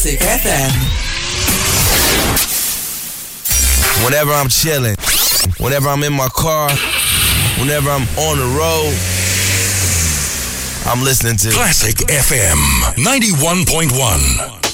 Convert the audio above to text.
FM. Whenever I'm chilling, whenever I'm in my car, whenever I'm on the road, I'm listening to Classic FM 91.1.